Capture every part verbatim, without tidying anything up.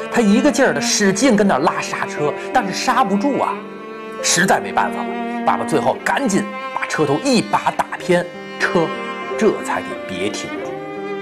他一个劲儿的使劲跟那拉刹车，但是刹不住啊，实在没办法了。爸爸最后赶紧把车头一把打偏，车这才给别停住。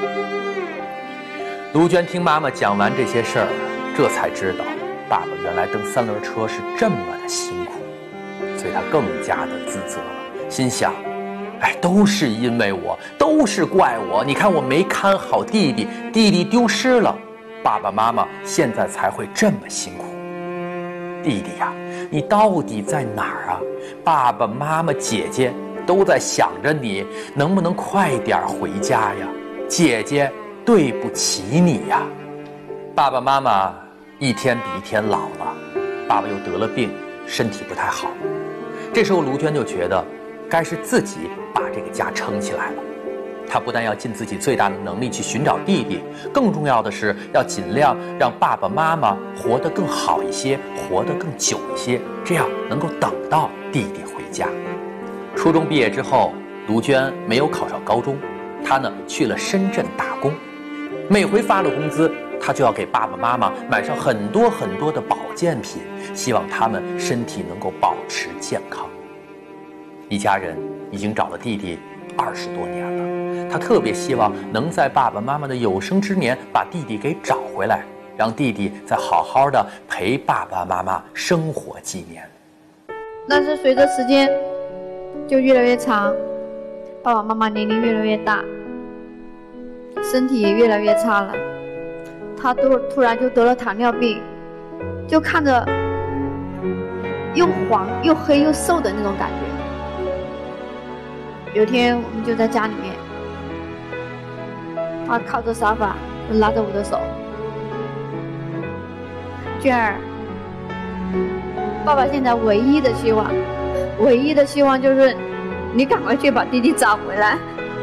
卢娟听妈妈讲完这些事儿，这才知道爸爸原来蹬三轮车是这么的辛苦，所以她更加的自责了，心想，哎，都是因为我，都是怪我，你看我没看好弟弟，弟弟丢失了，爸爸妈妈现在才会这么辛苦。弟弟呀，你到底在哪儿啊？爸爸妈妈姐姐都在想着你，能不能快点回家呀？姐姐对不起你呀。爸爸妈妈一天比一天老了，爸爸又得了病，身体不太好。这时候卢娟就觉得该是自己把这个家撑起来了。她不但要尽自己最大的能力去寻找弟弟，更重要的是要尽量让爸爸妈妈活得更好一些，活得更久一些，这样能够等到弟弟回家。初中毕业之后，卢娟没有考上高中，她呢去了深圳打工。每回发了工资，她就要给爸爸妈妈买上很多很多的保健品，希望他们身体能够保持健康。一家人已经找了弟弟二十多年了，她特别希望能在爸爸妈妈的有生之年把弟弟给找回来，让弟弟再好好的陪爸爸妈妈生活几年。 但是随着时间就越来越长，爸爸妈妈年龄越来越大，身体也越来越差了。他突突然就得了糖尿病，就看着又黄又黑又瘦的那种感觉。有一天我们就在家里面，他靠着沙发就拉着我的手，娟儿，爸爸现在唯一的希望唯一的希望就是你赶快去把弟弟找回来。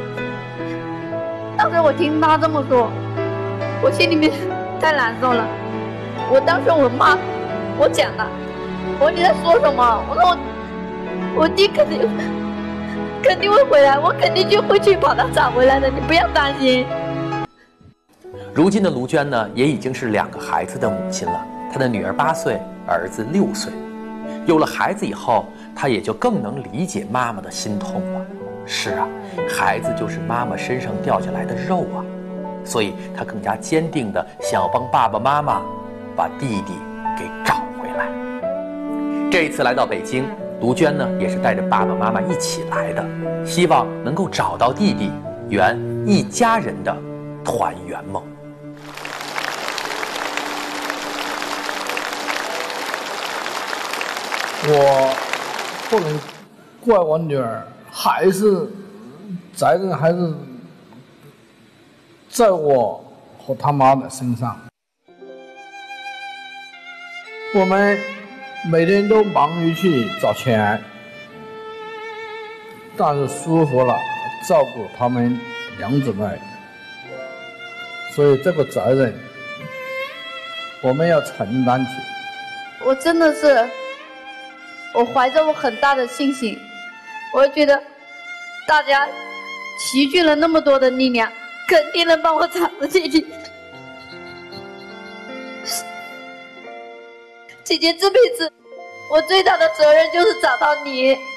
当时我听他这么说，我心里面太难受了。我当时我骂我讲了，我说你在说什么？我说我我弟肯定肯定会回来，我肯定就会去把他找回来的，你不要担心。 如今的卢娟呢，也已经是两个孩子的母亲了。她的女儿八岁，儿子六岁。有了孩子以后，她也就更能理解妈妈的心痛了。是啊，孩子就是妈妈身上掉下来的肉啊，所以她更加坚定地想要帮爸爸妈妈把弟弟给找回来。这一次来到北京，卢娟呢也是带着爸爸妈妈一起来的，希望能够找到弟弟，圆一家人的团圆梦。 我不能怪我女儿，还是责任还是在我和他妈的身上。我们每天都忙于去找钱，但是疏忽了照顾他们两姊妹，所以这个责任我们要承担起。 我真的是我怀着我很大的信心，我觉得大家齐聚了那么多的力量，肯定能帮我找到弟弟。姐姐这辈子我最大的责任就是找到你。